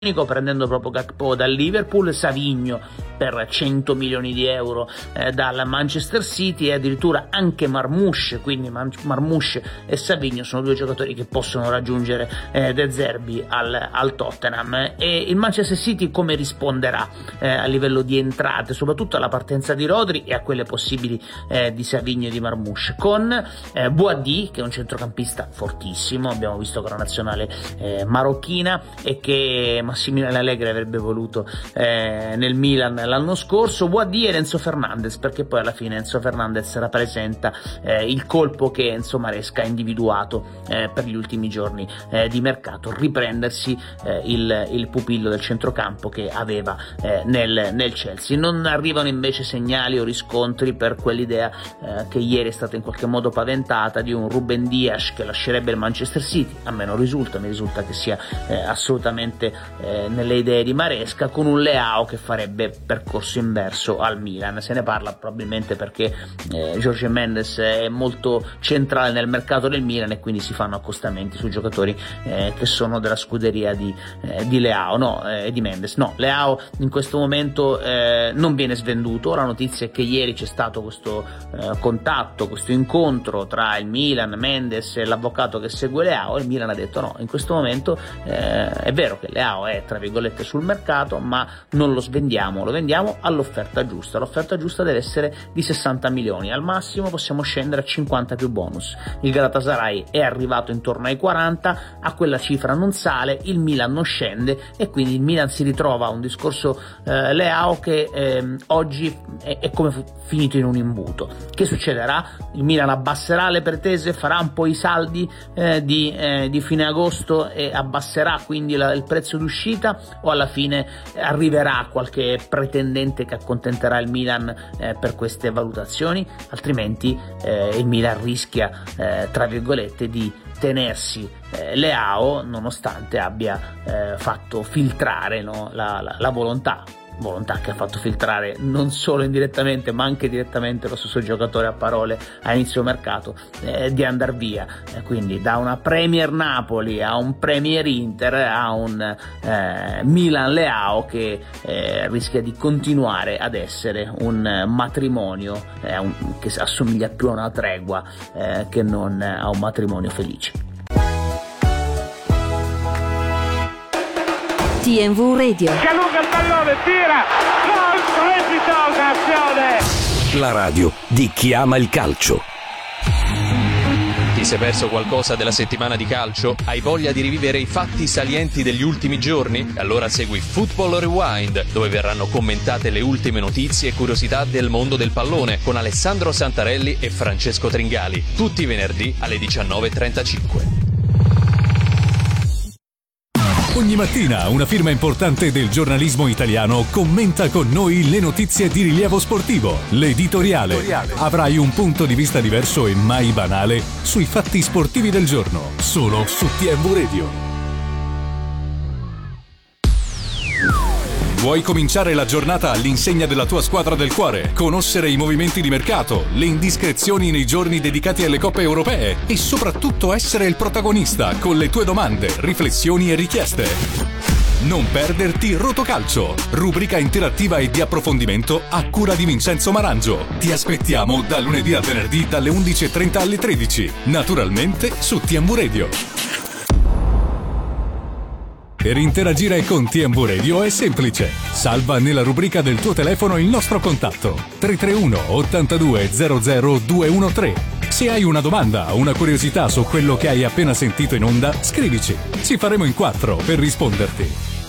prendendo proprio Gakpo dal Liverpool, Savigno per 100 milioni di euro dal Manchester City e addirittura anche Marmoush, quindi Marmoush e Savigno sono due giocatori che possono raggiungere De Zerbi al Tottenham. E il Manchester City come risponderà a livello di entrate, soprattutto alla partenza di Rodri e a quelle possibili di Savigno e di Marmoush, con Boadi, che è un centrocampista fortissimo, abbiamo visto con la nazionale marocchina e che Massimiliano Allegri avrebbe voluto nel Milan l'anno scorso, Boadi ed Enzo Fernandez, perché poi alla fine Enzo Fernandez rappresenta il colpo che Enzo Maresca ha individuato per gli ultimi giorni di mercato, riprendersi il pupillo del centrocampo che aveva nel Chelsea. Non arrivano invece segnali o riscontri per quell'idea che ieri è stata in qualche modo paventata di un Ruben Dias che lascerebbe il Manchester City. A me non risulta, mi risulta che sia assolutamente nelle idee di Maresca, con un Leao che farebbe percorso inverso al Milan. Se ne parla probabilmente perché Jorge Mendes è molto centrale nel mercato del Milan e quindi si fanno accostamenti su giocatori che sono della scuderia di Leao, di Mendes. Leao in questo momento non viene svenduto. La notizia è che ieri c'è stato questo contatto, questo incontro tra il Milan, Mendes e l'avvocato che segue Leao, e il Milan ha detto no, in questo momento è vero che Leao è tra virgolette sul mercato, ma non lo svendiamo, lo vendiamo all'offerta giusta. L'offerta giusta deve essere di 60 milioni, al massimo possiamo scendere a 50 più bonus. Il Galatasaray è arrivato intorno ai 40, a quella cifra non sale, il Milan non scende e quindi il Milan si ritrova a un discorso Leao che oggi è come finito in un imbuto. Che succederà? Il Milan abbasserà le pretese, farà un po' i saldi di fine agosto e abbasserà quindi il prezzo d'uscita, o alla fine arriverà qualche pretendente che accontenterà il Milan per queste valutazioni? Altrimenti il Milan rischia tra virgolette di tenersi Leao nonostante abbia fatto filtrare la volontà che ha fatto filtrare non solo indirettamente ma anche direttamente lo stesso giocatore a parole a inizio mercato di andar via. Quindi da una Premier Napoli a un Premier Inter a un Milan Leao che rischia di continuare ad essere un matrimonio che assomiglia più a una tregua che non a un matrimonio felice. TNV Radio. Che allunga il pallone, tira! Gol, strepitosa azione! La radio di chi ama il calcio. Ti sei perso qualcosa della settimana di calcio? Hai voglia di rivivere i fatti salienti degli ultimi giorni? Allora segui Football Rewind, dove verranno commentate le ultime notizie e curiosità del mondo del pallone con Alessandro Santarelli e Francesco Tringali, tutti i venerdì alle 19:35. Ogni mattina una firma importante del giornalismo italiano commenta con noi le notizie di rilievo sportivo. L'editoriale. Avrai un punto di vista diverso e mai banale sui fatti sportivi del giorno, solo su TNV Radio. Vuoi cominciare la giornata all'insegna della tua squadra del cuore? Conoscere i movimenti di mercato, le indiscrezioni nei giorni dedicati alle coppe europee e soprattutto essere il protagonista con le tue domande, riflessioni e richieste? Non perderti Rotocalcio, rubrica interattiva e di approfondimento a cura di Vincenzo Marangio. Ti aspettiamo da lunedì a venerdì dalle 11:30 alle 13, naturalmente su TNV Radio. Per interagire con TNV Radio è semplice. Salva nella rubrica del tuo telefono il nostro contatto 331 82 00 213. Se hai una domanda o una curiosità su quello che hai appena sentito in onda, scrivici. Ci faremo in 4 per risponderti.